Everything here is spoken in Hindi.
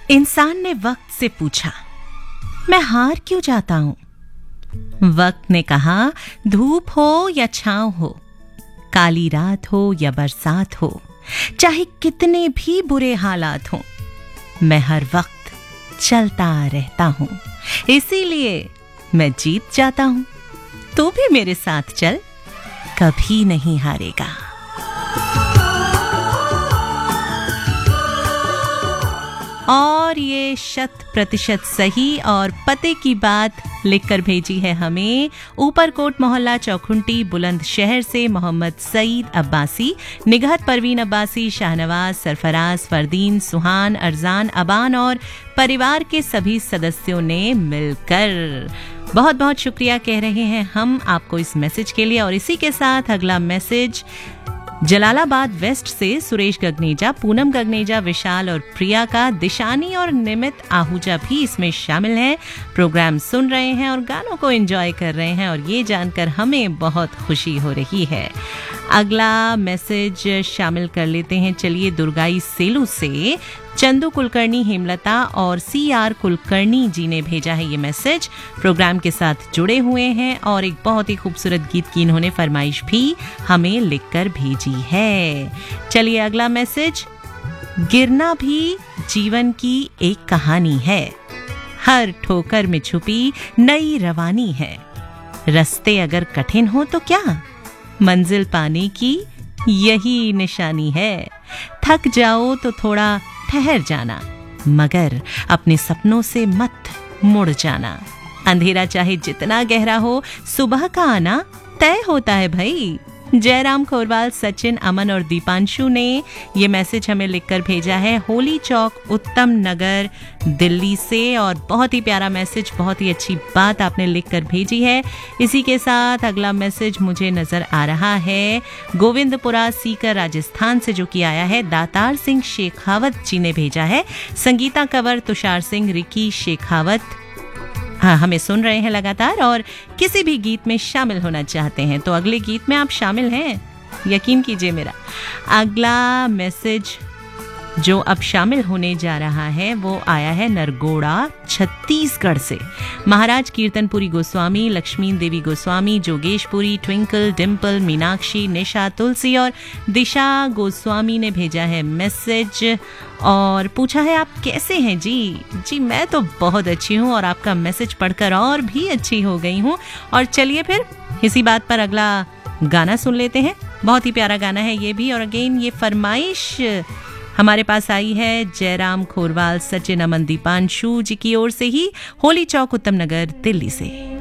इंसान ने वक्त से पूछा, मैं हार क्यों जाता हूं? वक्त ने कहा, धूप हो या छांव हो, काली रात हो या बरसात हो, चाहे कितने भी बुरे हालात हों, मैं हर वक्त चलता रहता हूं, इसीलिए मैं जीत जाता हूं। तू भी मेरे साथ चल, कभी नहीं हारेगा। और ये 100% सही और पते की बात लिखकर भेजी है हमें ऊपरकोट मोहल्ला चौखुंटी बुलंदशहर से मोहम्मद सईद अब्बासी, निगहत परवीन अब्बासी, शाहनवाज, सरफराज, फरदीन, सुहान, अरजान, अबान और परिवार के सभी सदस्यों ने मिलकर। बहुत बहुत शुक्रिया कह रहे हैं हम आपको इस मैसेज के लिए। और इसी के साथ अगला मैसेज जलालाबाद वेस्ट से सुरेश गगनेजा, पूनम गगनेजा, विशाल और प्रिया का। दिशानी और निमित आहूजा भी इसमें शामिल हैं। प्रोग्राम सुन रहे हैं और गानों को एंजॉय कर रहे हैं और ये जानकर हमें बहुत खुशी हो रही है। अगला मैसेज शामिल कर लेते हैं। चलिए, दुर्गाई सेलू से चंदू कुलकर्णी, हेमलता और CR कुलकर्णी जी ने भेजा है ये मैसेज। प्रोग्राम के साथ जुड़े हुए हैं और एक बहुत ही खूबसूरत गीत की इन्होंने फरमाइश भी हमें लिखकर भेजी है। चलिए, अगला मैसेज। गिरना भी जीवन की एक कहानी है, हर ठोकर में छुपी नई रवानी है। रास्ते अगर कठिन हो तो क्या, मंजिल पाने की यही निशानी है। थक जाओ तो थोड़ा ठहर जाना, मगर अपने सपनों से मत मुड़ जाना। अंधेरा चाहे जितना गहरा हो, सुबह का आना तय होता है भाई। जयराम खोरवाल, सचिन, अमन और दीपांशु ने ये मैसेज हमें लिखकर भेजा है होली चौक, उत्तम नगर, दिल्ली से। और बहुत ही प्यारा मैसेज, बहुत ही अच्छी बात आपने लिखकर भेजी है। इसी के साथ अगला मैसेज मुझे नजर आ रहा है गोविंदपुरा सीकर राजस्थान से, जो कि आया है दातार सिंह शेखावत जी ने भेजा है। संगीता कंवर, तुषार सिंह, रिकी शेखावत हमें सुन रहे हैं लगातार और किसी भी गीत में शामिल होना चाहते हैं तो अगले गीत में आप शामिल हैं, यकीन कीजिए मेरा। अगला मैसेज जो अब शामिल होने जा रहा है वो आया है नरगोड़ा छत्तीसगढ़ से। महाराज कीर्तनपुरी गोस्वामी, लक्ष्मी देवी गोस्वामी, जोगेशपुरी, ट्विंकल, डिम्पल, मीनाक्षी, निशा, तुलसी और दिशा गोस्वामी ने भेजा है मैसेज और पूछा है आप कैसे हैं जी। मैं तो बहुत अच्छी हूँ और आपका मैसेज पढ़कर और भी अच्छी हो गई हूँ। और चलिए फिर इसी बात पर अगला गाना सुन लेते हैं। बहुत ही प्यारा गाना है ये भी। और अगेन ये फरमाइश हमारे पास आई है जयराम खोरवाल, सचिन, अमन, दीपांशु जी की ओर से ही, होली चौक, उत्तम नगर, दिल्ली से।